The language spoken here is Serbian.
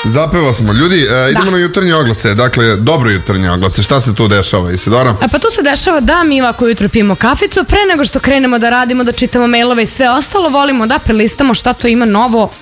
Zapeva smo. Ljudi, idemo na jutarnje oglase. Dakle, dobro jutarnje oglase. Šta se tu dešava, Isidora? Pa tu se dešava da mi ovako jutro pijemo kaficu. Pre nego što krenemo da radimo, da čitamo mailove i sve ostalo, volimo da prelistamo šta to ima novo